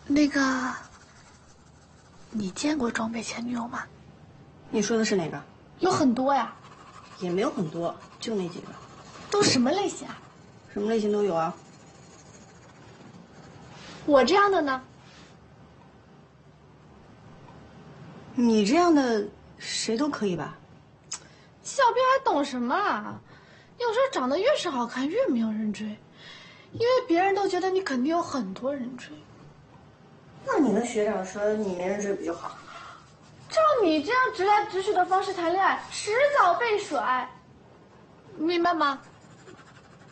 那个，你见过装备前女友吗？ 你说的是哪个？ 有很多呀。 也没有很多，就那几个。 都什么类型啊？ 什么类型都有啊。 我这样的呢？ 你这样的谁都可以吧？ 小屁孩懂什么啊？有时候长得越是好看，越没有人追，因为别人都觉得你肯定有很多人追。 那你的学长说你没人追不就好？ 照你这样直来直去的方式谈恋爱，迟早被甩，明白吗？